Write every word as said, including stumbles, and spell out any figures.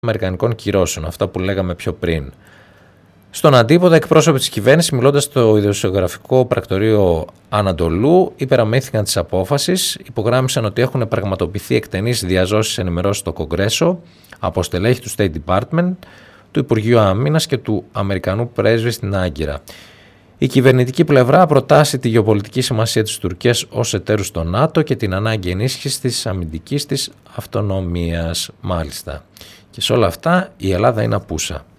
αμερικανικών κυρώσεων, αυτά που λέγαμε πιο πριν. Στον αντίποδα, εκπρόσωποι της κυβέρνησης, μιλώντας στο ειδησιογραφικό πρακτορείο Ανατολού, υπεραμεήθηκαν της απόφασης, υπογράμμισαν ότι έχουν πραγματοποιηθεί εκτενείς διαζώσεις ενημερώσεις στο Κογκρέσο από στελέχη του State Department, του Υπουργείου Άμυνας και του Αμερικανού πρέσβη στην Άγκυρα. Η κυβερνητική πλευρά προτάσει τη γεωπολιτική σημασία της Τουρκίας ως εταίρου στο ΝΑΤΟ και την ανάγκη ενίσχυσης της αμυντικής της αυτονομίας. Μάλιστα. Και σε όλα αυτά η Ελλάδα είναι απούσα.